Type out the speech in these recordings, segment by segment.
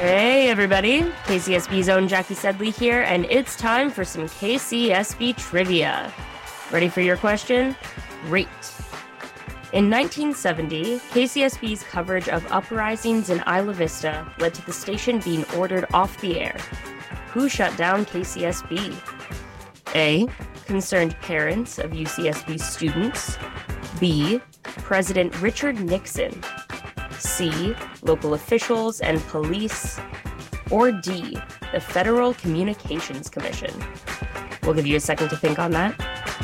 Hey everybody, KCSB's own Jackie Sedley here, and it's time for some KCSB trivia. Ready for your question? Great. In 1970, KCSB's coverage of uprisings in Isla Vista led to the station being ordered off the air. Who shut down KCSB? A. Concerned parents of UCSB students. B. President Richard Nixon. C. Local officials and police. Or D. The Federal Communications Commission. We'll give you a second to think on that.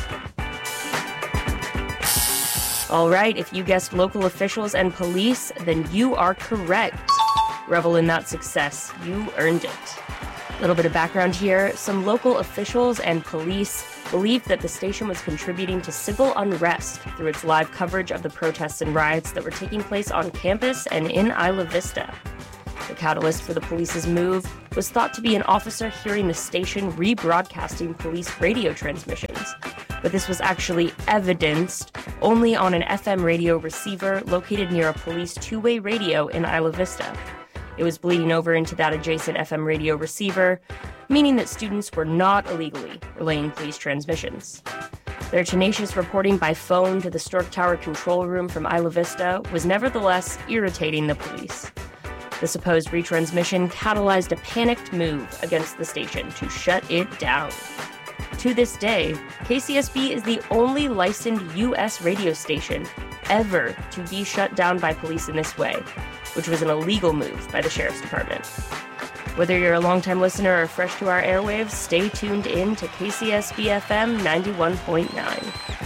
All right, if you guessed local officials and police, then you are correct. Revel in that success. You earned it. A little bit of background here. Some local officials and police believed that the station was contributing to civil unrest through its live coverage of the protests and riots that were taking place on campus and in Isla Vista. The catalyst for the police's move was thought to be an officer hearing the station rebroadcasting police radio transmissions, but this was actually evidenced only on an FM radio receiver located near a police two-way radio in Isla Vista. It was bleeding over into that adjacent FM radio receiver, meaning that students were not illegally relaying police transmissions. Their tenacious reporting by phone to the Stork Tower control room from Isla Vista was nevertheless irritating the police. The supposed retransmission catalyzed a panicked move against the station to shut it down. To this day, KCSB is the only licensed U.S. radio station ever to be shut down by police in this way, which was an illegal move by the Sheriff's Department. Whether you're a longtime listener or fresh to our airwaves, stay tuned in to KCSB FM 91.9.